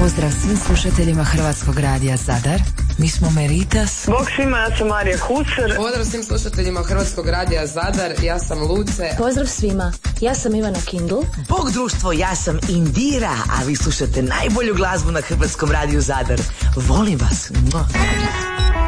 Pozdrav svim slušateljima Hrvatskog radija Zadar. Mi smo Meritas. Bog svima, ja sam Marija Kucar. Pozdrav svim slušateljima Hrvatskog radija Zadar, ja sam Luce. Pozdrav svima, ja sam Ivana Kindl. Bog društvo, ja sam Indira, a vi slušate najbolju glazbu na Hrvatskom radiju Zadar. Volim vas.